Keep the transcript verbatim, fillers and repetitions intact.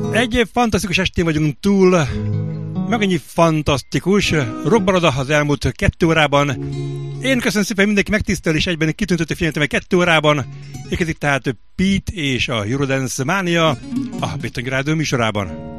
Egy fantasztikus estén vagyunk túl, meg annyi fantasztikus rockbalada az elmúlt kettő órában. Én köszönöm szépen mindenki megtisztel, és egyben kitüntető figyelmetem kettő órában. Érkezik tehát Pete és a Eurodance Mania a Bittangi Rádió műsorában.